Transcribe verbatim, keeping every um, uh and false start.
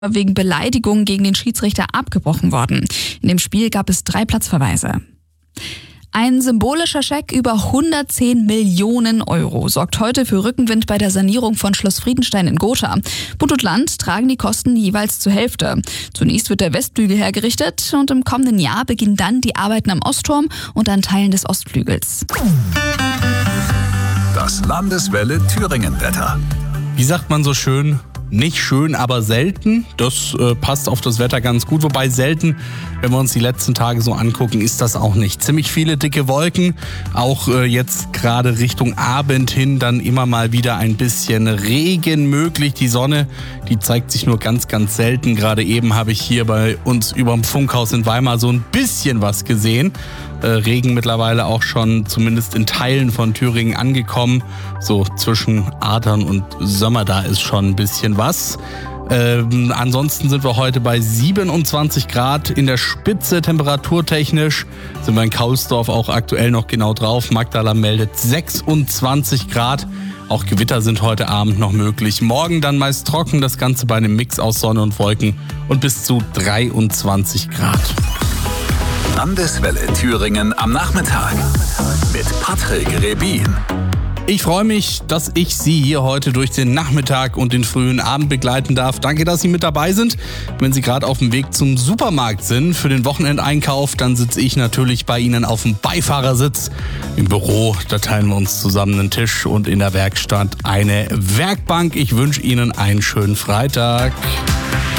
wegen Beleidigung gegen den Schiedsrichter abgebrochen worden. In dem Spiel gab es drei Platzverweise. Ein symbolischer Scheck über hundertzehn Millionen Euro sorgt heute für Rückenwind bei der Sanierung von Schloss Friedenstein in Gotha. Bund und Land tragen die Kosten jeweils zur Hälfte. Zunächst wird der Westflügel hergerichtet und im kommenden Jahr beginnen dann die Arbeiten am Ostturm und an Teilen des Ostflügels. Das Landeswelle Thüringen-Wetter. Wie sagt man so schön? Nicht schön, aber selten. Das äh, passt auf das Wetter ganz gut. Wobei selten, wenn wir uns die letzten Tage so angucken, ist das auch nicht. Ziemlich viele dicke Wolken. Auch äh, jetzt gerade Richtung Abend hin dann immer mal wieder ein bisschen Regen möglich. Die Sonne, die zeigt sich nur ganz, ganz selten. Gerade eben habe ich hier bei uns überm Funkhaus in Weimar so ein bisschen was gesehen. Äh, Regen mittlerweile auch schon zumindest in Teilen von Thüringen angekommen. So zwischen Adern und Sömmer, da ist schon ein bisschen was. Ähm, ansonsten sind wir heute bei siebenundzwanzig Grad in der Spitze temperaturtechnisch. Sind wir in Kaulsdorf auch aktuell noch genau drauf. Magdala meldet sechsundzwanzig Grad. Auch Gewitter sind heute Abend noch möglich. Morgen dann meist trocken, das Ganze bei einem Mix aus Sonne und Wolken und bis zu dreiundzwanzig Grad. Landeswelle Thüringen am Nachmittag mit Patrick Rebin. Ich freue mich, dass ich Sie hier heute durch den Nachmittag und den frühen Abend begleiten darf. Danke, dass Sie mit dabei sind. Wenn Sie gerade auf dem Weg zum Supermarkt sind für den Wochenendeinkauf, dann sitze ich natürlich bei Ihnen auf dem Beifahrersitz. Im Büro, da teilen wir uns zusammen einen Tisch und in der Werkstatt eine Werkbank. Ich wünsche Ihnen einen schönen Freitag.